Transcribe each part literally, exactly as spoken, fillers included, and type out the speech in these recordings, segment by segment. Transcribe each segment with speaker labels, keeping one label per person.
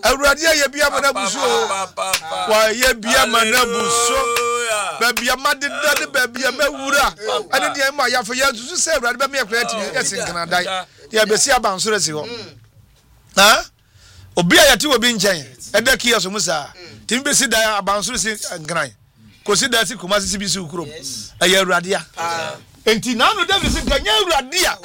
Speaker 1: awurade ye bia manabuso wa ye bia manabuso ba bia madeda de ba bia mawura ane de ma ya fa ya susu se awurade ba me yakra timi yesinkana dai ya besi abansoro si ho ha obi ayate obi nchen eda kiya so musa timi besi dai abansoro si nkran ko si dai si kuma si bi si ukrom ayi awurade a enti na no David si kanya awurade a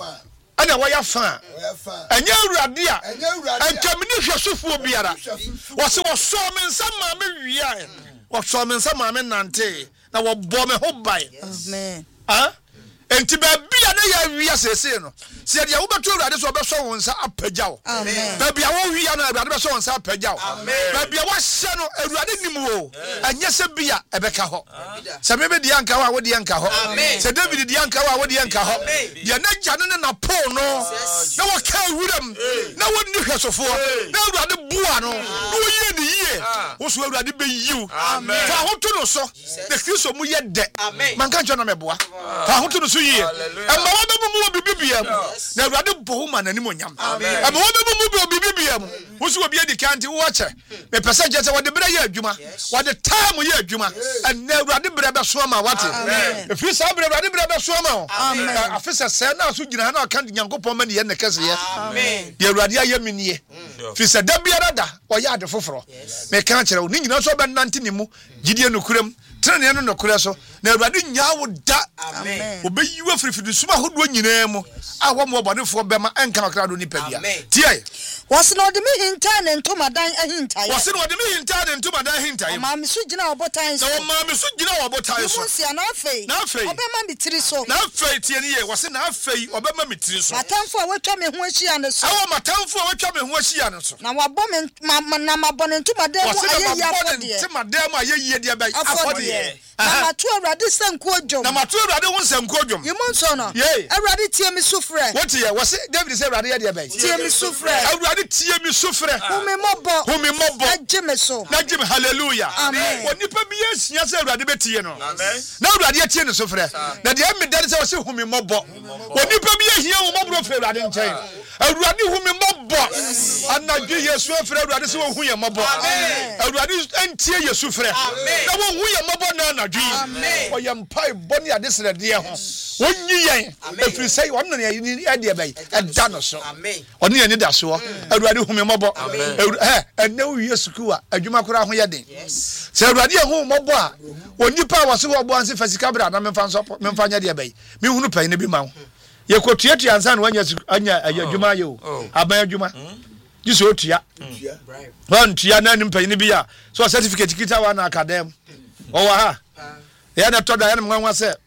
Speaker 1: ana waya fa anya awurade a enkamini hwesofu obiara wo se wo so me nsama me wia wo so me nsama me nante na wo bo me ho bai amen ah enti ba bia na ya wia sese no se dia wo beto awurade so obeso won sa apagyaw amen ba bia wo wia na awurade beso won sa apagyaw amen ba bia wo hye no awurade nim wo anya se bia ebeka ho se me be dia nka ho a wo dia nka ho se David dia nka ho a wo dia nka ho dia na gya no na po no na wo ka wuram na wo ni hwesofo na awurade bua no na wo yie ni yie wo so awurade be yiw fa ho to no so de Kristo mu ye de man kan jona meboa fa ho to no so yie emma wo be mu bibibia na awurade bo ma nanim onyam emma wo be mu bibibia mu wo so obi edi kanti wo che me pese je se wo de bere ye adwuma wo de time ye adwuma en na awurade bere be so ma wate e fi sa bere awurade bere be so ma afisa se na so gina na kan nyankopon ma ne ye ne kase ye amen ye awurade aye minie fi sa da biara da wo ya de foforo me kan kire wo ni nyina so be nante ne mu gidie no kuram trene no no kure so na awurade nya wo da amen obeyiwa frifidi suma hodo nyina mu a wo mo bodefo bema enka makra do nipa bia tie
Speaker 2: wose no de me hinta ne ntomadan ahintaye
Speaker 1: wose no de me hinta ne ntomadan ahintaye
Speaker 2: ma me so gina obotan so
Speaker 1: ma me so gina obotan so
Speaker 2: wose na afei
Speaker 1: na afei
Speaker 2: obema me tiri so
Speaker 1: na afei tie ne ye wose na afei obema me tiri so
Speaker 2: matamfo a watwa me ho ahia ne so
Speaker 1: awo matamfo a watwa me ho ahia ne so
Speaker 2: na wabo me na mabone ntomadan mu ayeyi afode
Speaker 1: ntomadan mu ayeyi de ba afode
Speaker 2: na matu awurade sanku odwom
Speaker 1: na matu awurade won sanku odwom
Speaker 2: yimo nso no awurade tie me sufre
Speaker 1: what ye wose David say awurade ye de ba
Speaker 2: tie me sufre
Speaker 1: awurade tie me sufre
Speaker 2: humi mobo
Speaker 1: humi mobo
Speaker 2: na jime so
Speaker 1: na jime hallelujah
Speaker 2: amen
Speaker 1: onipa bi yesia say awurade betie no amen na awurade tie ne sufre na de am dare say wose humi mobo onipa bi yehia wo mobro fre awurade nchen awurade humi mobo anadwe yesu afre awurade say wo hu ye mobo amen awurade entie yesu fre na wo hu ye mobo na anadwe amen o ye mpai boni ade sere de ho wonyi yen efri say won na ye ade bai eda no so amen oni ye ni da so awurade humi mobo eh enne wo yesu kuwa adwuma kora ho ye den se awurade hu mobo a onipa wa so wo bo anse fasika bra na memfa nso memfa nya de bai me hunu pai ne bi ma ho ye kotuatu ansa na wanya anya adwuma ye o aban adwuma jiso otua wan tua na nim pai ne bi a so certificate kita wa na academy o wa ha ya na toda ya nwa nwa se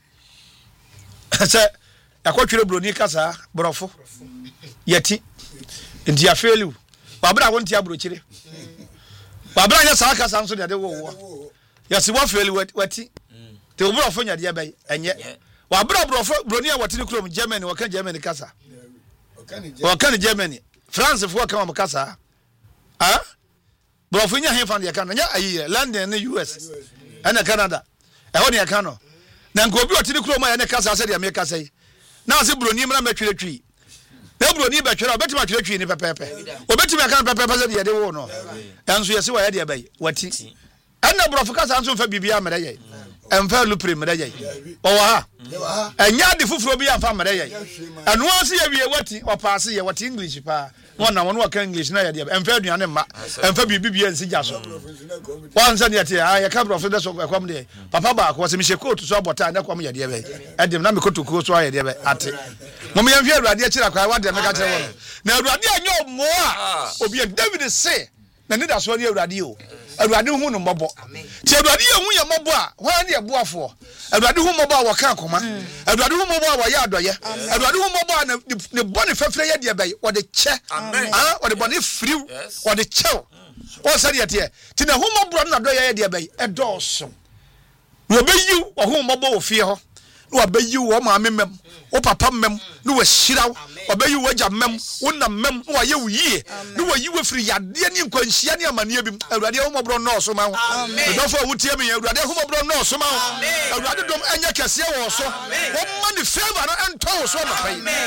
Speaker 1: se akotwere broni kasa brofo yati ndi afelu babra won ti abrochire babra nya sa kasa nso de wo wo ya si wo felu wati te brofo nya de bai enye babra brofo broni a wati ni krom Germany waka Germany kasa waka ni Germany France fo waka mo kasa ah brofo nya hefa de kana nya ayi London na U S ana Canada e ho ne ka no na nko obi wati ni krom a ya ne kasa se de me kasa yi na se broni mra matwere twi na broni ba twere obetima twere twi ni pepepe obetima kan pepepe se de de wo no enso yesi wa ya de bai wati ana brofo kasa nso fa bibia mere ye emfa lupre mere ye o wa ha enya de fufuro bi amfa mere ye eno anse ye wie wati opaase ye wati English pa won na won wa kan English na ye de emfa aduane ma emfa bibibia nsi gya so wansa ne ate ah ye ka brofo de so kwam de papa ba ko se mi shekotu so abota na kwam ye de bai edim na me kotoku so ye de bai ate mo me yamfi awurade akira kwa wa de me ka kire won na awurade anyo mo a obi David say na ne da so ne awurade o awurade hu no mbobo ti awurade hu ye mbobo a hwan ne eboafo awurade hu mbobo a waka akoma awurade hu mbobo a wa ya adoye awurade hu mbobo a ne bone fefre ye de bai wo de che ah wo de bone friw wo de chew o sari ate ti na hu mbobo na adoye ye de bai edoso wo beyi wo hu mbobo wo fie ho wo beyi wo ma memem wo papa mem no wo hiraw obeyi wo ja mem wo na mem wo ye wo yie no wo yi wo firi yade ni nkwanhia ni amane bi awurade ho mobro no so ma ho do fo wo tie me awurade ho mobro no so ma ho awurade dom anya kese wo so wo ma ni favor no ento wo so na pai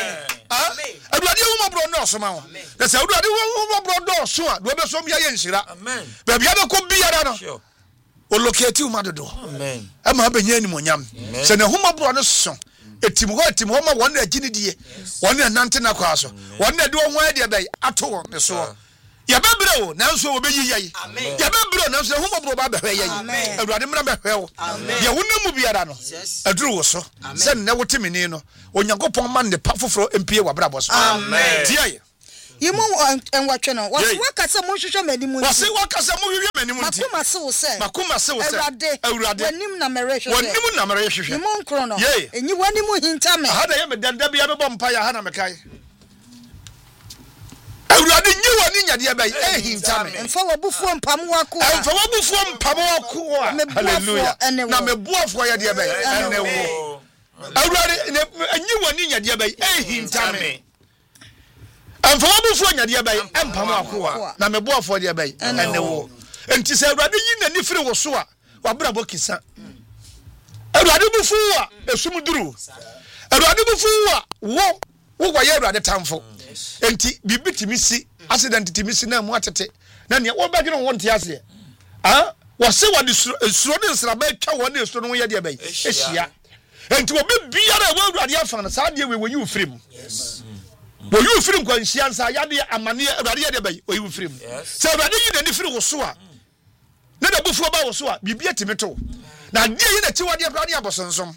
Speaker 1: Amen. Awurade hu mabro no so ma ho. Na se awurade hu mabro do so a do be so mia ye nhira. Amen. Ba bia be ko biara no. Sure. O locate you madodo. Amen. E ma benya ni monyam. Se ne hu mabro no so. Etim ho etim ho ma won na agini die. Won na nante na kwa so. Won na de wo ho ade be ato wo ne so. Ya bebre wo na so wo be yiyi. Amen. Ya bebre na so hu mabro ba be hwe yiyi. Awurade mra be hwe wo. Ya wona mu biara no. Aduru wo so. Se ne wo temini no. Onyankopon man ne pa foforo empie wa brabo so. Amen. Tie
Speaker 2: Yimu enwatwe no. Wase wakasa mo hwehwe manimu nti.
Speaker 1: Wase wakasa mo hwehwe manimu nti.
Speaker 2: Makuma se wo se.
Speaker 1: Makuma se wo se.
Speaker 2: Awurade.
Speaker 1: Awurade.
Speaker 2: Wanim na merehwehwe.
Speaker 1: Wanim na merehwehwe.
Speaker 2: Yimu nkro no. Enyi wanimu hintame.
Speaker 1: Ha da ye me danda bia be bom pa ya ha na mekai. Awurade nyi wani nyade ya bai eh hintame.
Speaker 2: Emfa wabufuo mpamu wako.
Speaker 1: Emfa wabufuo mpamu wako. Hallelujah. Na mebuafo ya de bai ene wo. Awurade enyi wani nyade ya bai eh hintame. Emfa wabufuo nyade ya bai empamu wako na mebuafo de bai ene wo. Enti se awurade yi na ni firi wo so a wabrabo kisa. Awurade bufuo a esumuduru. Awurade bufuo a wo wo wa ye awurade tamfo. Enti bibi timisi accident timisi na mu atete na ne wo ba gene won te ase ah wo se wo de suro de nsra ba twa wo de suro no ye de ba ehia enti wo be biara wo awurade afa na sa de we wo yi ufrim yes wo yi ufrim kwa nhia nsa ya de amane awurade ye de ba wo yi ufrim se awurade yi na ni firi wo so a na da bufuo ba wo so a bibi atimeto na de yi na ti wo de awurade abosonsom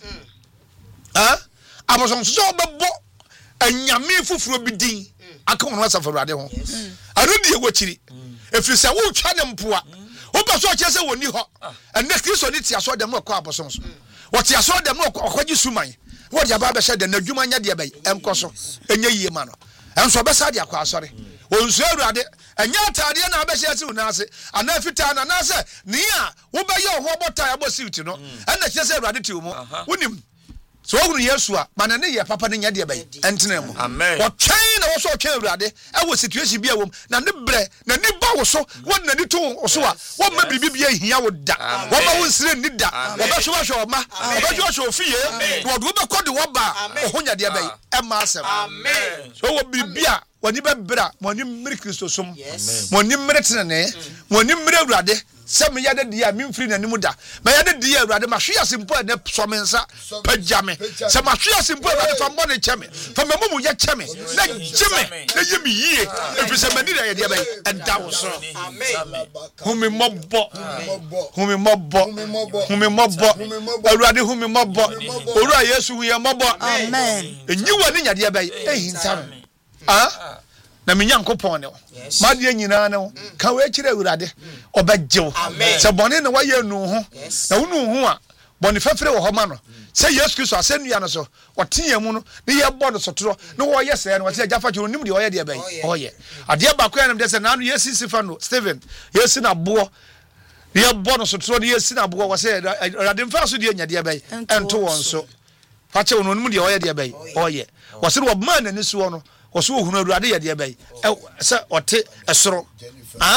Speaker 1: ah abosonsom be bo anyame fufuro bidin aka wono asafa awurade ho arudi ye wochiri efiri se wo twa ne mpoa wo ba so che se woni ho ene Kristo ni ti aso dem no kwa abosom so wo ti aso dem no kwaji suman wo dia ba be hye de na dwuma nya de bai enkoso enye yie ma no enso be sa de akwa asore wonsu awurade enye atade na be hye se una ase ana fita na na se ni a wo ba ye ho bota ya bo siuti no ena che se awurade ti wo mo wonim so ogunu Yesu a mana ne ye papa ne nyade bai entene mu amen wo twen na wo so twen awurade e wo situation bia wom na ne bre na ni ba wo so wo na ni to wo so a wo ma bibi bia hia wo da wo ma wo nsire ni da wo ba so wa hwe ma wo ba so wa hwe ofie wo do be kodi wo ba wo nyade bai e ma asem amen so wo bibia woni be bra woni mmiri Kristo som woni mmiri tenene woni mmiri awurade Some yada dia min free na nimu da. Ma yada dia awurade ma hwe asimpo na so mensa pajame. Se ma hwe asimpo awurade fa mbɔ ne kyeme. Fa me mumu ye kyeme. Na gyeme na yemi yie. Efi se mani da ye dia bai enda wo so. Amen. Humi mobbo. Humi mobbo. Humi mobbo. Awurade humi mobbo. Owura Yesu hu ye mobbo. Amen. Enyi wani nyade bai ehintam. Ah? Na me nyankopon ne ma de nyina ne ka we kire awurade obagyew se bone ne waye nu ho na wonu ho a bone fefere wo ho ma no se Yesu Kristo asennua no so woteya mu no ne ye bodo sotoro ne wo ye se ne wote ajafa kiro nim de wo ye de bai oye ade ba ko ya ne de se na no Yesu Sifano Stephen Yesu na bo ye bodo sotoro ne Yesu na bo wo se awurade mfa so de nya de bai ento won so fa che wono nim de wo ye de bai oye wo se wo ma na ne so no Oso hunu awurade ye de bai se ote esoro ah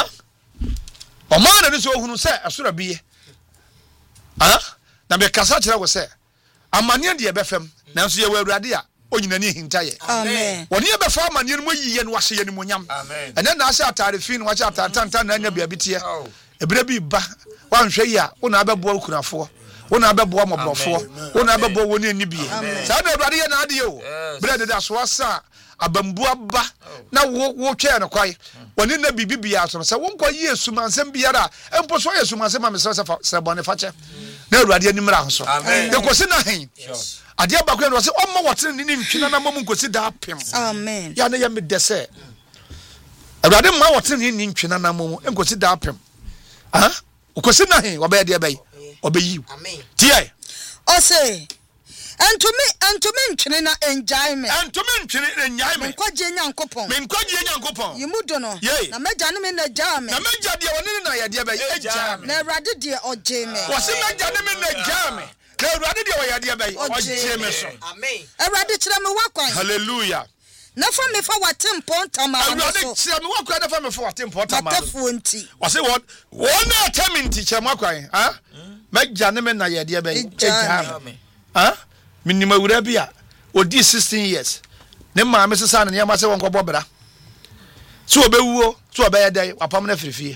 Speaker 1: o ma na ni so hunu se esoro biye ah na be kasa kire wo se amane de be fam na so ye awurade a onyina ni hintaye amen woni ye be fa amane no yiye no wahye ni monyam amen ene na ase atare fi no wahye atare tantan na nya bia bitie ebere bi ba wanhwe yi a wo na abebo akunafo wo na abebo amobofo wo na abebo woni anibie sa na awurade ye na ade yo bre de da so asa abambua ba na wo wo twa no kwai woni na bibibia so se wo nkwa Yesu mansem biara empo so Yesu mansem ma me se se bone fache na awurade ani mra so de kosi na hen ade abakwa no se o ma wotre ni ntwina na mom nkosi da apem amen ya na ya me dese awurade ma wotre ni ntwina na mom nkosi da apem ah kosi na hen wo ba de bai obeyi amen tie
Speaker 2: o se Antumi antumi ntwene na enjoyment.
Speaker 1: Antumi ntwene na enjoyment.
Speaker 2: Nkwaje nyankopon.
Speaker 1: Me nkwaje nyankopon.
Speaker 2: Yimudo no. Na meja ne me na jame.
Speaker 1: Na meja de woni na ya de ba ejame.
Speaker 2: Na awurade de ojeme.
Speaker 1: Wo se meja ne me na jame. Na awurade de wo ya de ba ojeme so. Amen.
Speaker 2: Awurade kire me wakwan.
Speaker 1: Hallelujah.
Speaker 2: Na fa me fa watempo ntama so.
Speaker 1: Awurade kire me wakwan na fa me fa watempo ntama.
Speaker 2: Tafuo nti.
Speaker 1: Wo se what won na tami nti kire me wakwan, ha? Meja ne me na ya de ba ejame. Ha? Minima wura bia odi sixteen years ne maame sesa ne yama se won ko bobra so obewuo so obeye dai apam na firifie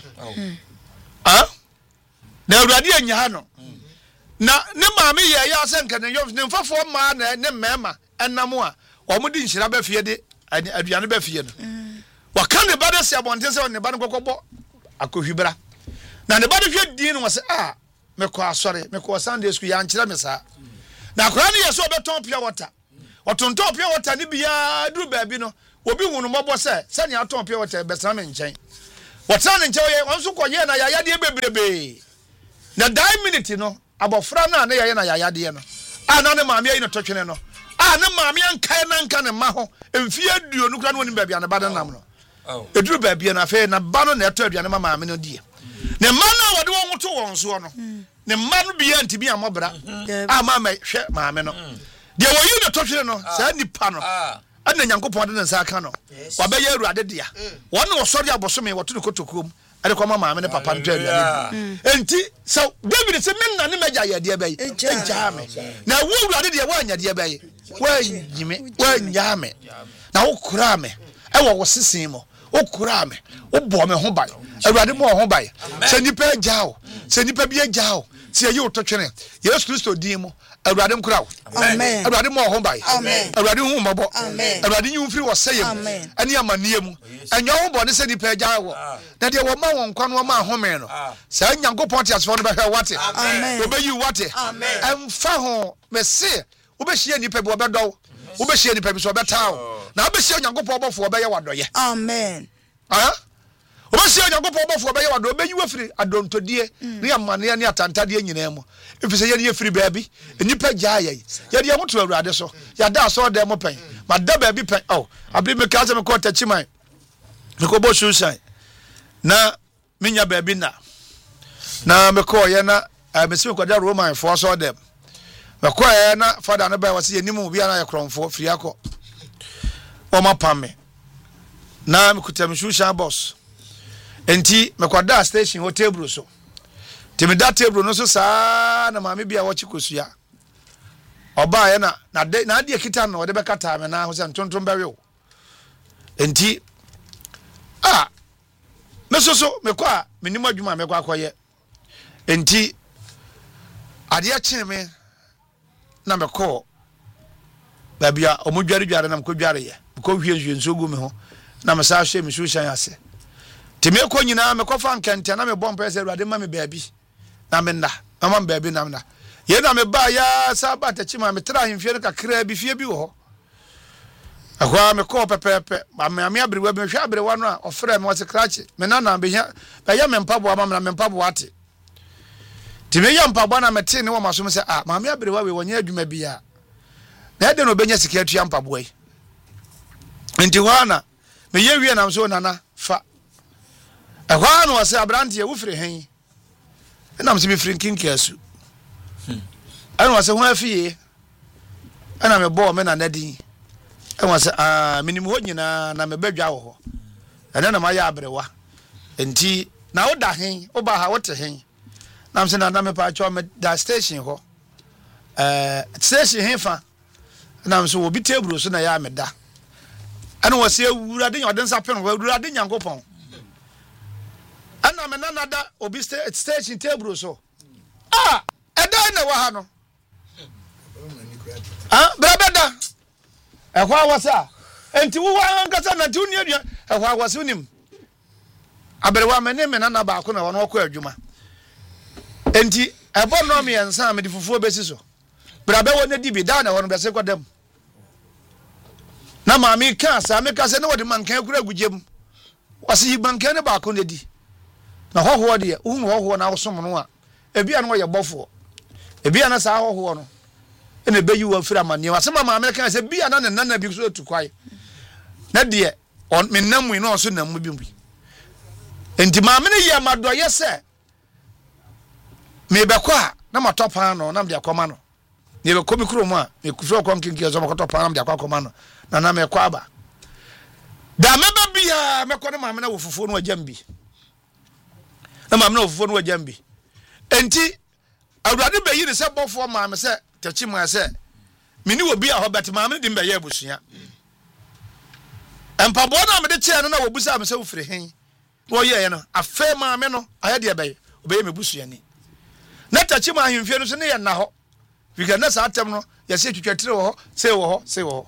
Speaker 1: ah na awurade anya ha no na ne maame ye ya se nka ne yof ne mfafo ma na ne mema enam a omudi nhira ba fie de aduane ba fie no waka ne ba de se abonte se ne ba ne kokobọ akohwibra na ne ba de hwe din no se ah me ko asore me ko Sunday school ya nkyira me sa na akora ne yeso obeton pia water otonton pia water ni bia duru ba bi no obi hunu mobo se se ne aton pia water besra me nchen water ne nchen ye onso ko ye na yaya de bebrebe na die minute no abofra na na yaya na yaya de no ana ne maame ayi no totwene no ana maame ankan na nkan ne ma ho emfie aduo no kura no ni ba bia na ba nam no eduru ba bia na fe na ba no na eto aduane ma maame no die ne ma na wode won to won so no ne ma no bia ntimi amobra a ma ma hwe maame no de wo yi no totwene no sa nipa no ana nyankopon de nsa aka no wabɛyɛ awurade dia wɔne wɔsɔre abosome wɔto ne kotokuom ade kwa maame ne papa ntwa aduane enti so David se menna ne magya yɛ de bɛyɛ egya me na wo awurade de wo anya de bɛyɛ wo nyime wo nya me na wo kura me ɛwɔ wo sesen mo wo kura me wo bɔ me ho bai awurade mo ho bai se nipa agyawo se nipa bi agyawo se yɛ ototwene Yesu Kristo din mo awurade nkura wo amen awurade mo ho bai amen awurade hu mabɔ amen awurade nyu mfiri wo seyem ani amanie mu anyo ho bɔ ne se nipa agyawo na de wo ma won kwa no ma home no sa nyankopɔn te asfo no bɛhwɛ wate amen obeyi wate amen emfa ho me se obehia nipa bi obɛdɔw obehia nipa bi so obɛtaw na obehia nyankopɔn bɔfo obɛyɛ wadɔye amen ah obehia nyankopɔn bɔfo obɛyɛ wadɔ obeyi wafiri adontodie ne amane ne atantade nyina mu efise ye ne firi baabi nipa gyaa ye ye de moto awurade so ya da so de mo pen ma da baabi pen oh abi me ka se me ko tachiman me ko bo shushan na minya baabi na na me ko ye na me se ko da Roman for so dem me ko ye na father no ba wase yenimu bia na ye kronfo firi akọ o ma pam me na me kutam shushan boss enti me ko da station ho table so timi da table no so saa na maame bia wo chikosua oba ye na na de na de kita no de be kata me na ho se ntonton bewe o enti ah me so so me ko a me nim adwuma me ko akoye enti ade a kyen me na me ko ba bia omodware dware na me ko dware ye ko hwie hwie nso gu me ho na me sa hwe me shushan ase timi ko nyina me ko fa nkente na me bompa ese awurade ma me baabi na me nda mama baabi na me nda ye na me ba ya saba ta chima me tra himfie ka kra bi fie bi wo akwa me ko pepepe ma me ame abrewa bi hwe abrewa no a ofre me wose krache me na na be hia ba ya me mpabo ama me na me mpabo ate timi ya mpabo na me te ne wo maso me se ah ma me abrewa we wonya adwuma bi ya na ede no benya sika atua mpabo ai nti wana me ye wie na so nana fa akwa no wase abrante ye wo firi hen na mse me firi kinki asu ana wase ho afie ana me bo me na nadin ana wase ah minim ho nyina na me badwa wo ho ana na ma ya abrewa enti na wo da hen wo ba ha wo te hen na mse na na me pa cho me da station ho eh station hen fa na mse wo bi table so na ya me da ana wase awura de nyoden sapen wo awura de nyankopon ana me nana da obi station table so ah eda na wa ha no ah brabada e kwa wasa enti wo wa nkasa na tu ni adua e kwa wasa unim aberewa me ne me nana ba ko na wono ko adwuma enti e bo no me ensa me di fufuo besi so brabe wo na di bi da na wono bese ko dem na ma mi ka sa me ka se ne wodi mankan kura gugem wase yi mankan ne ba ko ne di na hoho de unu hoho na wosom no a ebia no ye bofo ebia na sa hoho no ene beyi wa fira mane wasema ma America se bia na na na bi so tukwai na de on me namu no so namu bi bi enti ma me ne ye madoye se me bekwa na matopa no na me akoma no ne be komi kuro mu a me kufro kon kinki so makotopa na me akoma no na na me kwa ba da me ba bia me ko na ma me na wo fufuo no ajambi na ma me na wo fufuo no ajambi enti awurade be yi ne se bofo ma me se tachi mu ase mini wo bia ho bet ma me de be ye busua empabo na me de che no na wobusa me se wo firi hen wo ye ye no afa ma me no aye de be obeye me busuani na tachi ma ahemfie no so ne ye na ho because na sa atem no ye se twetwetire wo ho se wo ho se wo ho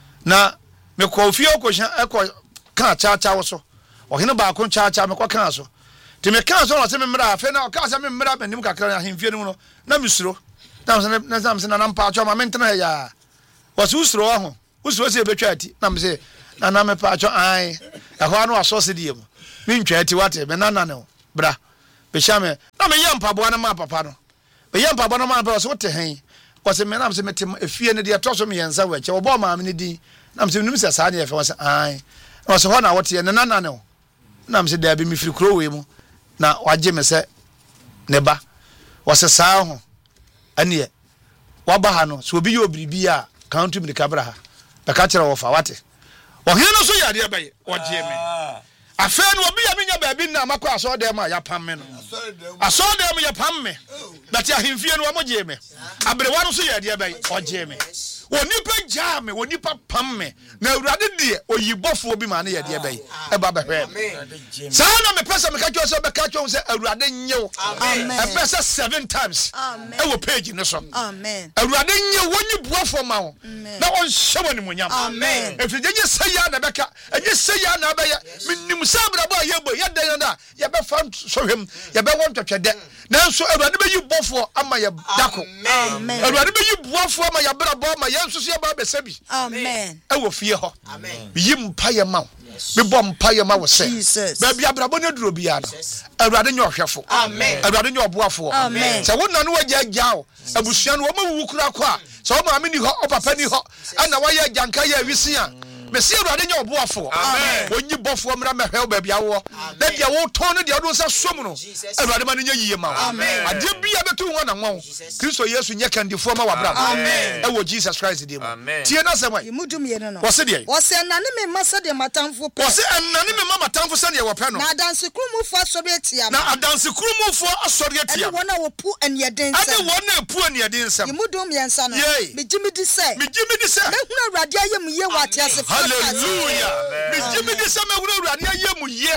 Speaker 1: na me ko fie okosha eko ka cha cha wo so ohene ba ko cha cha me ko kan so ti me kan so no se me mra afa na ka se me mra benim kakra ahemfie no no na misuro na se na sam se na nampa acho ma mentena ya was usuro ho usuro se betwa ati na me se na na me pa acho ai eho anu aso se die mu me ntwa ati wate me na na ne bra be shame na me yam pabo na ma papa no be yam pabo na ma papa so te hen was me na se me te efie ne de to so me yensa wa che obo ma me ne di na me se nim se sa ne efe was ai was ho na wote ne na na ne na me se da bi me firi kro we mu na waje me se ne ba was sa ho ane waba ha no so obi ye obiribi a country me kabra ha be ka kire wo fa wate o he no so ya de baye oje me afa no obi ya menya ba bi na makwa aso dem a ya pam me no aso dem ya pam me that ya himfie no amoje me abrewa no so ya de baye oje me onipa ja me onipa pam me na awurade de oyibofo obi ma na ya de baye e ba ba hwe sa na me pesa me ka kyo so be ka kyo se awurade nyew amen e pesa seven times e wo page ne so
Speaker 2: amen
Speaker 1: awurade nyew woni buafo ma wo na on hyewo ni munyam
Speaker 2: amen
Speaker 1: e fi je seya na be ka enye seya na be ya minim sabra ba ye bo ye dan na ye be fam so hwem ye be won twetwede nanso awurade be yi bofo ama ye dako
Speaker 2: amen
Speaker 1: awurade be yi buafo ama ye bra bo ama ye nso so ye ba be sabi
Speaker 2: amen
Speaker 1: e wo fie ho amen yi mpa ye ma me bom mpa ye ma wo se ba bia brabo na duro bia no awurade nye ohwefo amen awurade nye oboafo amen se wona no wagya gya wo abusua no wo ma wu kura kwa se wo ma me ni ho o papa ni ho ana wa ye gyanka ye wisi a me se awurade nye oboafo amen onyi bofo mra mehwe ba bia wo na dia wo ton no dia do nsa som no awurade ma nye yiye ma amen ade bia betu ho na nwa Kristo Yesu nye kandifo ma wabra amen e wo Jesus Christ dem tie na semwa
Speaker 2: imudum ye no
Speaker 1: wo se de
Speaker 2: wo se nane me masa de matamfo pe
Speaker 1: wo se nane me mama matamfo se ne wo pe no
Speaker 2: na adanse krumufo asori atia
Speaker 1: na adanse krumufo asori atia
Speaker 2: ade wona wo pu anieden
Speaker 1: ade wona pu anieden sam
Speaker 2: imudum ye nsa no me gimi di se
Speaker 1: me gimi di se
Speaker 2: na hunu awurade ayem ye wate asefo
Speaker 1: hallelujah me gimi di se me hunu awurade ayem ye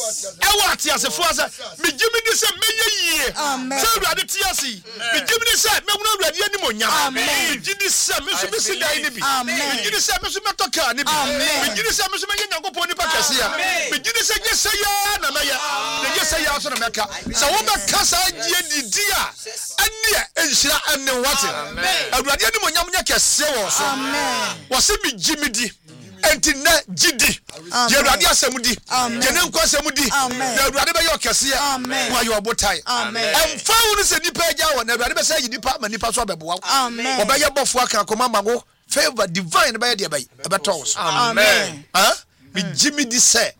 Speaker 1: e wate asefo asa me gimi di se me ye ye se awurade ti ase me gimi di se me hunu awurade anim onyam me gimi di se me so me si dai ni bi me gimi di se me so me toka ni bi me gimi di se me so me nyankopon ni pa kase ya me gimi di se ye se ya na na ya na ye se ya so na meka se wo be kasa ye didi a ane enhira ane wate awurade anim onyam nya kase wo so wo se me gimi di enti na gidi je awurade asemudi je ne nkwa asemudi na awurade be yo kese ya wa yo botai emfa wonu se nipa agya wo na awurade be se nipa ma nipa so beboa wo be ye bofo aka akoma mago favor divine be ye de be e be toss amen ha me gimi di se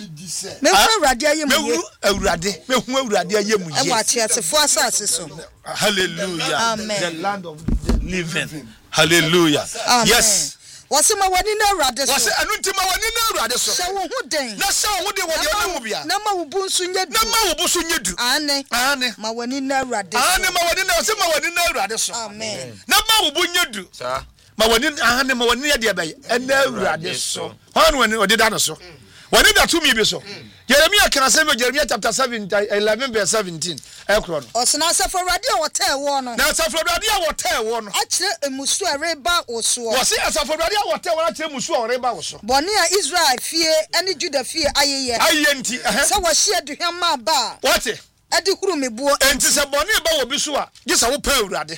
Speaker 2: me hu awurade ayem ye
Speaker 1: me hu awurade me hu awurade ayem ye
Speaker 2: e wa tiasefo asase so
Speaker 1: hallelujah the land of the living hallelujah yes
Speaker 2: wasema wani na awurade so
Speaker 1: wase anu ntima wani na awurade so
Speaker 2: se wo hu den
Speaker 1: na se wo de wo de na mu bia
Speaker 2: na ma wo bunsu nyedu
Speaker 1: na ma wo bunsu nyedu
Speaker 2: ane
Speaker 1: ane
Speaker 2: ma wani na awurade so
Speaker 1: ane ma wani na se ma wani na awurade so
Speaker 2: amen
Speaker 1: na ma wo bunyedu sa ma wani ane ma wani de be na awurade so hon wani o de da no so wani da to mi bi so Jeremiah can say Jeremiah chapter seven eleven verse seventeen ekro no
Speaker 2: osna se for awurade o taa wo no
Speaker 1: na se for awurade o taa wo no
Speaker 2: a kire emusu areba oso
Speaker 1: wo se se for awurade o taa wo a kire emusu areba oso
Speaker 2: bone a Israel fie ane Juda fie ayeye
Speaker 1: ayeye nti eh
Speaker 2: se wo hye duhwam ma ba
Speaker 1: what
Speaker 2: adi huru mebuo
Speaker 1: enti se bone ba wo bi so a gisa wo pa awurade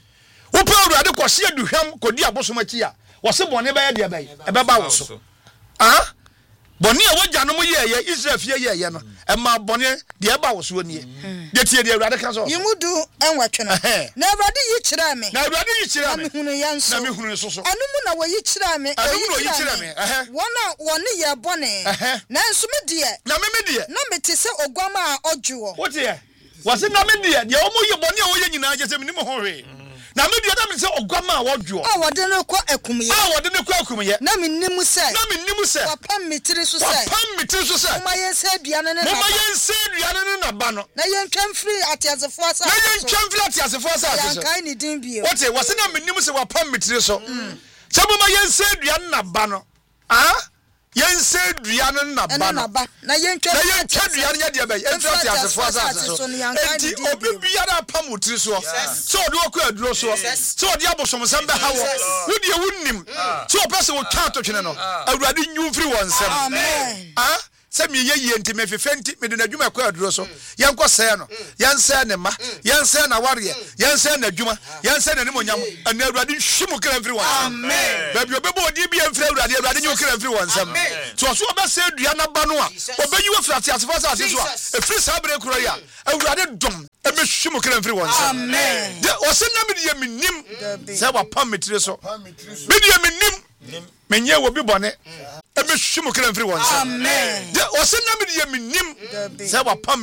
Speaker 1: wo pa awurade ko hye duhwam ko di abosomachi a wo se bone ba ye de ba ye e ba ba wo so ah boni e wagya no ye ye Israel fie ye ye no e ma boni de e ba wo so nie de tie de awurade ka so
Speaker 2: yimudu enwatwe no na awurade yi kira me
Speaker 1: na awurade yi kira me
Speaker 2: na mehunu yanso
Speaker 1: na mehunu so so
Speaker 2: anu mu na wo yi kira me
Speaker 1: anu mu yi kira me eh
Speaker 2: wona woni ye bone na enso me de
Speaker 1: na me me de
Speaker 2: na meti se ogwama a odwo
Speaker 1: wo te wase na me de de o mo ye boni a wo ye nyina je se me ni mo hore na me de na me se ogwama a wodwo
Speaker 2: a wode no kwa akumye
Speaker 1: a wode no kwa akumye
Speaker 2: na me nimu se
Speaker 1: na me nimu se
Speaker 2: wapam mitiri so se
Speaker 1: wapam mitiri so se
Speaker 2: ma yense aduane ne na
Speaker 1: ma yense aduane ne na ba no
Speaker 2: na yentwam free atiasefo asa
Speaker 1: na yentwam free atiasefo asa so
Speaker 2: yankai ni din bio
Speaker 1: wote wase na me nimu se wapam mitiri so se ma yense aduane na ba no ah yense dua no na ba no
Speaker 2: na yentwa
Speaker 1: na yentwa dua no de ba yentwa ti asefo asase so enti obi biara pamotiri so so de okọ aduro so so de abosomsam be hawo wo de wunnim so opese wo twa to twene no awurade nyumfiri wonsam
Speaker 2: amen
Speaker 1: ah se me ye enti me fefenti me de nadwuma akọ aduro so yenko se no yense ne ma yense na ware yense na adwuma yense na nimonyam ana awurade hwimu kra mfiri wonsam
Speaker 2: amen
Speaker 1: baby obebo odi bi mfiri awurade awurade nyu kra mfiri wonsam so so obese dua na ba no a obeyi wo frati asefo asase so a efiri sabre kuro ya awurade dom ebe hwimu kra mfiri wonsam
Speaker 2: amen
Speaker 1: de osenna me de menim se wa pam metire so me de menim menye wo bi bone ebe hwimu kra mfiri wonsam
Speaker 2: amen
Speaker 1: de osenna me de menim se wa pam